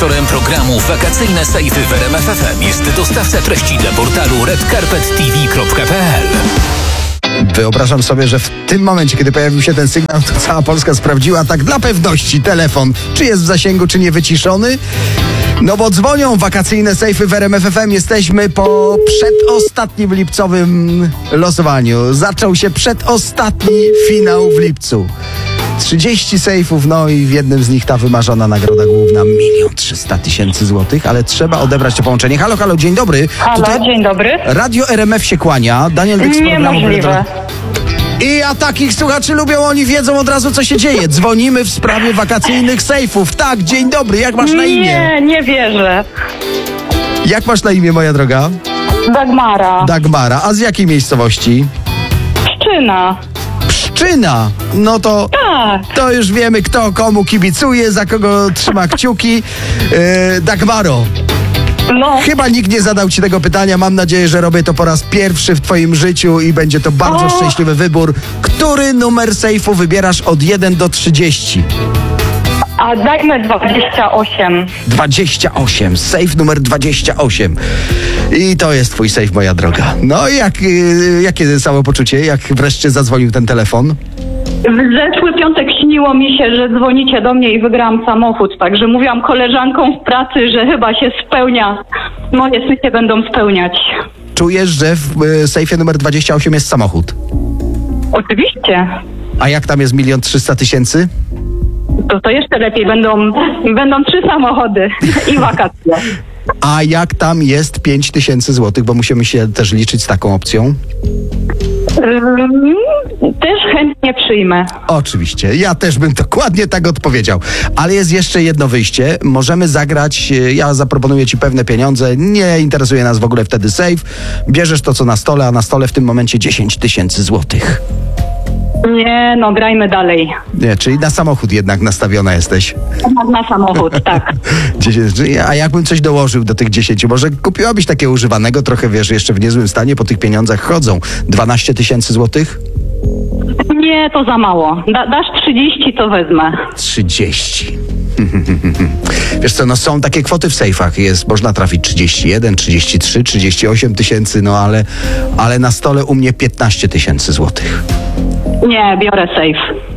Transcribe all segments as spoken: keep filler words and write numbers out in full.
Sponsorem programu Wakacyjne Sejfy w R M F F M jest dostawca treści dla portalu red carpet t v kropka p l. Wyobrażam sobie, że w tym momencie, kiedy pojawił się ten sygnał, to cała Polska sprawdziła tak dla pewności telefon, czy jest w zasięgu, czy nie wyciszony. No bo dzwonią wakacyjne sejfy w R M F F M. Jesteśmy po przedostatnim lipcowym losowaniu. Zaczął się przedostatni finał w lipcu. trzydzieści sejfów, no i w jednym z nich ta wymarzona nagroda główna, milion trzysta tysięcy złotych, ale trzeba odebrać to połączenie. Halo, halo, dzień dobry. Halo, Tutaj dzień dobry. Radio R M F się kłania. Daniel Dyk z programu. Niemożliwe. I ja takich słuchaczy lubią, oni wiedzą od razu, co się dzieje. Dzwonimy w sprawie wakacyjnych sejfów. Tak, dzień dobry, jak masz na imię? Nie, nie wierzę. Jak masz na imię, moja droga? Dagmara. Dagmara. A z jakiej miejscowości? Pszczyna. Pszczyna. No to... Tak. To już wiemy, kto komu kibicuje, za kogo trzyma kciuki. Yy, Dagmaro, No. chyba nikt nie zadał ci tego pytania. Mam nadzieję, że robię to po raz pierwszy w twoim życiu i będzie to bardzo O. szczęśliwy wybór. Który numer sejfu wybierasz od jeden do trzydziestu? A dajmy dwadzieścia osiem. dwadzieścia osiem. Sejf numer dwadzieścia osiem. I to jest twój sejf, moja droga. No i jak, yy, jakie samopoczucie, jak wreszcie zadzwonił ten telefon? W zeszły piątek śniło mi się, że dzwonicie do mnie i wygrałam samochód, także mówiłam koleżankom w pracy, że chyba się spełnia. Moje sny się będą spełniać. Czujesz, że w y, sejfie numer dwadzieścia osiem jest samochód? Oczywiście. A jak tam jest milion trzysta tysięcy? To, to jeszcze lepiej. Będą, będą trzy samochody i wakacje. A jak tam jest pięć tysięcy złotych, bo musimy się też liczyć z taką opcją? Ym, też chętnie przyjmę. Oczywiście, ja też bym dokładnie tak odpowiedział. Ale jest jeszcze jedno wyjście. Możemy zagrać, e, ja zaproponuję ci pewne pieniądze, nie interesuje nas w ogóle wtedy sejf. Bierzesz to, co na stole, a na stole w tym momencie dziesięć tysięcy złotych. Nie, no grajmy dalej. Nie, czyli na samochód jednak nastawiona jesteś. Na samochód, tak. dziesięć, a jakbym coś dołożył do tych dziesięciu, może kupiłabyś takie używanego, trochę wiesz, jeszcze w niezłym stanie, po tych pieniądzach chodzą. dwanaście tysięcy złotych? Nie, to za mało. Da, dasz trzydzieści, to wezmę. trzydzieści. Wiesz co, no są takie kwoty w sejfach. Jest, można trafić trzydzieści jeden, trzydzieści trzy, trzydzieści osiem tysięcy, no ale, ale na stole u mnie piętnaście tysięcy złotych. Nie, biorę safe.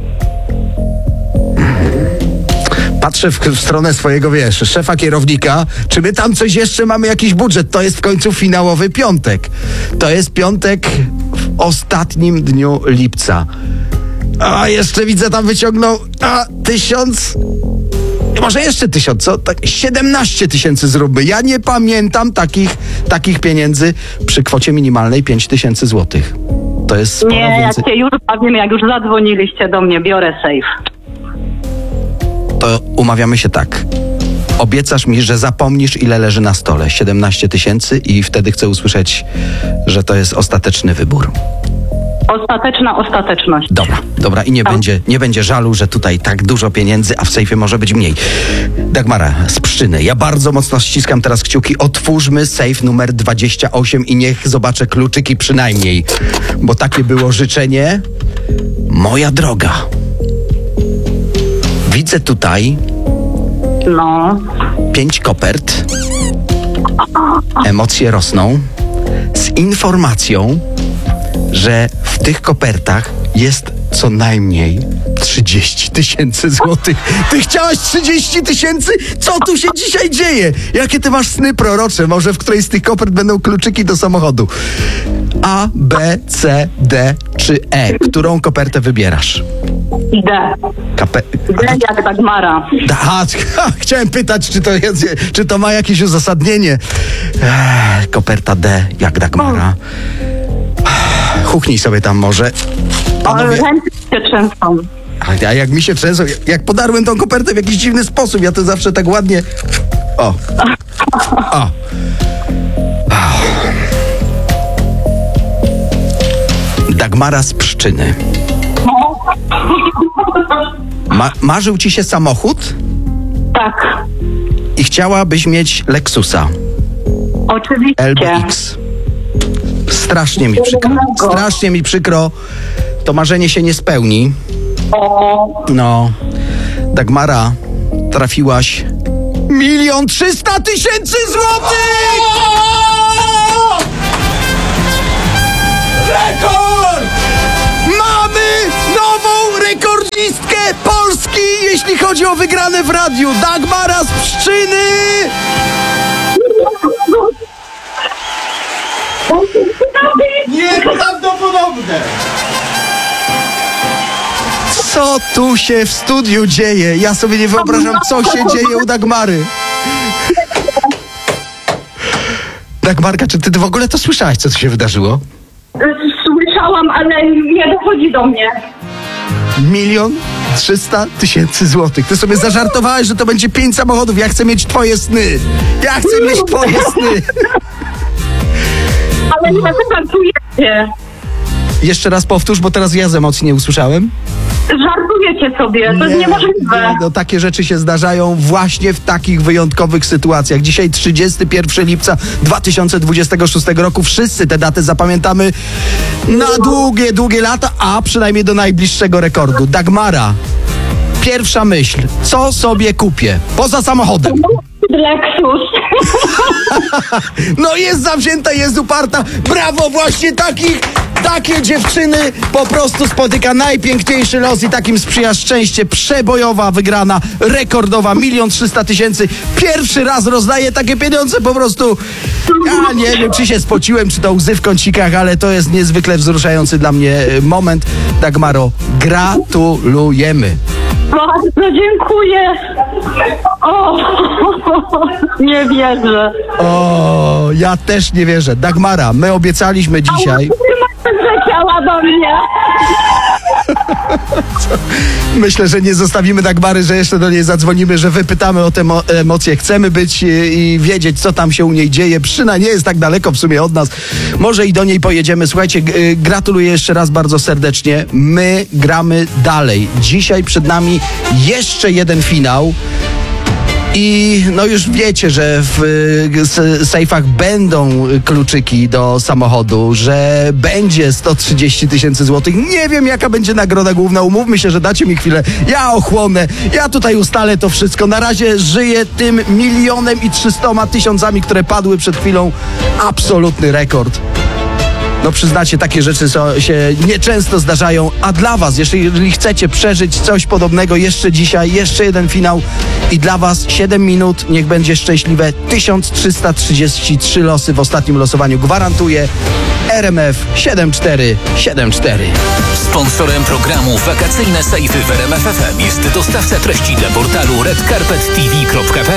Patrzę w, w stronę swojego, wiesz, szefa kierownika, czy my tam coś jeszcze mamy, jakiś budżet. To jest w końcu finałowy piątek. To jest piątek w ostatnim dniu lipca. A jeszcze widzę, tam wyciągnął a, tysiąc... Może jeszcze tysiąc, co? Tak, siedemnaście tysięcy zróbmy. Ja nie pamiętam takich, takich pieniędzy przy kwocie minimalnej pięć tysięcy złotych. To jest sporo Nie, więcej. jak cię już bawimy, jak już zadzwoniliście do mnie, biorę safe. To umawiamy się tak. Obiecasz mi, że zapomnisz, ile leży na stole. siedemnaście tysięcy i wtedy chcę usłyszeć, że to jest ostateczny wybór. Ostateczna ostateczność. Dobra, dobra i nie Tak. będzie, nie będzie żalu, że tutaj tak dużo pieniędzy, a w sejfie może być mniej. Dagmara, z Pszczyny, ja bardzo mocno ściskam teraz kciuki. Otwórzmy sejf numer dwadzieścia osiem i niech zobaczę kluczyki przynajmniej. Bo takie było życzenie. Moja droga. Widzę tutaj No. pięć kopert. Emocje rosną. Z informacją, że w tych kopertach jest co najmniej trzydzieści tysięcy złotych. Ty chciałaś trzydzieści tysięcy? Co tu się dzisiaj dzieje? Jakie ty masz sny prorocze? Może w której z tych kopert będą kluczyki do samochodu? A, B, C, D czy E? Którą kopertę wybierasz? D. Kape... D jak Dagmara. Aha, chciałem pytać, czy to, jest, czy to ma jakieś uzasadnienie. Ech, koperta D jak Dagmara. Huchnij sobie tam może. Ale Panowie, chętnie się trzęsą. a jak mi się trzęsą, jak podarłem tą kopertę w jakiś dziwny sposób, ja to zawsze tak ładnie... O. O. O. Dagmara z Pszczyny. No. Ma, marzył ci się samochód Tak. i chciałabyś mieć Lexusa Oczywiście. L B X. Strasznie mi przykro. Strasznie mi przykro. To marzenie się nie spełni. O. No, Dagmara, trafiłaś Milion trzysta tysięcy złotych! Rekord! Mamy nową rekordzistkę Polski, jeśli chodzi o wygrane w radiu. Dagmara z Pszczyny! Nieprawdopodobne! Co tu się w studiu dzieje? Ja sobie nie wyobrażam, co się dzieje u Dagmary. Dagmarka, czy ty w ogóle to słyszałaś, co tu się wydarzyło? Słyszałam, ale nie dochodzi do mnie. Milion trzysta tysięcy złotych. Ty sobie zażartowałaś, że to będzie pięć samochodów. Ja chcę mieć twoje sny. Ja chcę mieć twoje sny. Ale nie żartujecie. Jeszcze raz powtórz, bo teraz ja z emocji nie usłyszałem. Żartujecie sobie, to jest niemożliwe. Nie, no takie rzeczy się zdarzają właśnie w takich wyjątkowych sytuacjach. Dzisiaj trzydziestego pierwszego lipca dwa tysiące dwudziestego szóstego roku. Wszyscy te daty zapamiętamy na długie, długie lata, a przynajmniej do najbliższego rekordu. Dagmara, pierwsza myśl. Co sobie kupię? Poza samochodem. Lexus. No jest zawzięta, jest uparta. Brawo, właśnie takich, takie dziewczyny po prostu spotyka najpiękniejszy los i takim sprzyja szczęście. Przebojowa wygrana, rekordowa, milion trzysta tysięcy. Pierwszy raz rozdaję takie pieniądze po prostu. Ja nie wiem, czy się spociłem, czy to łzy w kącikach, ale to jest niezwykle wzruszający dla mnie moment. Dagmaro, gratulujemy. Bardzo dziękuję. O, nie wierzę. O, ja też nie wierzę. Dagmara, my obiecaliśmy dzisiaj. Leciała do mnie. Myślę, że nie zostawimy Dagmary, że jeszcze do niej zadzwonimy, że wypytamy o te mo- emocje. Chcemy być i, i wiedzieć, co tam się u niej dzieje. Pszczyna nie jest tak daleko w sumie od nas. Może i do niej pojedziemy. Słuchajcie, g- gratuluję jeszcze raz bardzo serdecznie. My gramy dalej. Dzisiaj przed nami jeszcze jeden finał. I no już wiecie, że w y, sejfach będą kluczyki do samochodu, że będzie sto trzydzieści tysięcy złotych. Nie wiem, jaka będzie nagroda główna. Umówmy się, że dacie mi chwilę. Ja ochłonę. Ja tutaj ustalę to wszystko. Na razie żyję tym milionem i trzystoma tysiącami, które padły przed chwilą. Absolutny rekord. No przyznacie, takie rzeczy so, się nieczęsto zdarzają, a dla was, jeżeli chcecie przeżyć coś podobnego jeszcze dzisiaj, jeszcze jeden finał i dla was siedem minut, niech będzie szczęśliwe, tysiąc trzysta trzydzieści trzy losy w ostatnim losowaniu gwarantuje R M F siedem cztery siedem cztery. Sponsorem programu Wakacyjne Sejfy w R M F F M jest dostawca treści dla portalu red carpet t v kropka p l.